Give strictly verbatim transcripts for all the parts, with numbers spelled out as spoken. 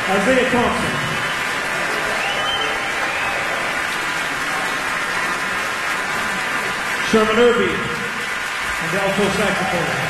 Isaiah Thompson. Sherman Irby on the alto saxophone.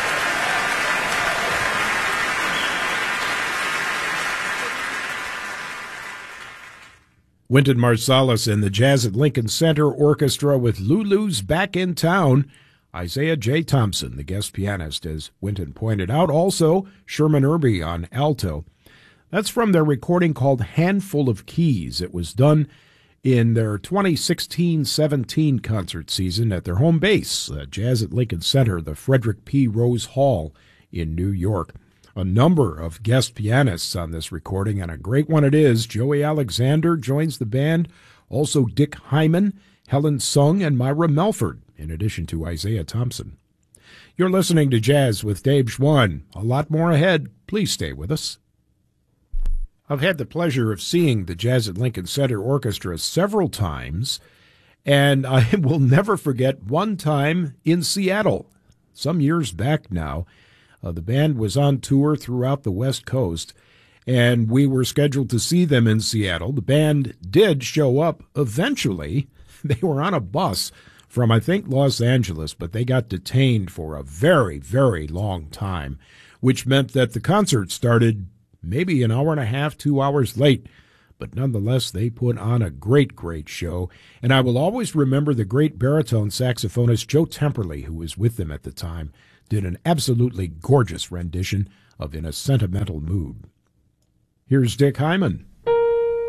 Wynton Marsalis and the Jazz at Lincoln Center Orchestra with Lulu's Back in Town. Isaiah J. Thompson, the guest pianist, as Wynton pointed out. Also, Sherman Irby on alto. That's from their recording called Handful of Keys. It was done in their twenty sixteen seventeen concert season at their home base, uh, Jazz at Lincoln Center, the Frederick P. Rose Hall in New York. A number of guest pianists on this recording, and a great one it is. Joey Alexander joins the band. Also Dick Hyman, Helen Sung, and Myra Melford, in addition to Isaiah Thompson. You're listening to Jazz with Dave Schwann. A lot more ahead. Please stay with us. I've had the pleasure of seeing the Jazz at Lincoln Center Orchestra several times, and I will never forget one time in Seattle, some years back now. Uh, the band was on tour throughout the West Coast, and we were scheduled to see them in Seattle. The band did show up eventually. They were on a bus from, I think, Los Angeles, but they got detained for a very, very long time, which meant that the concert started maybe an hour and a half, two hours late. But nonetheless, they put on a great, great show. And I will always remember the great baritone saxophonist Joe Temperley, who was with them at the time, did an absolutely gorgeous rendition of In a Sentimental Mood. Here's Dick Hyman.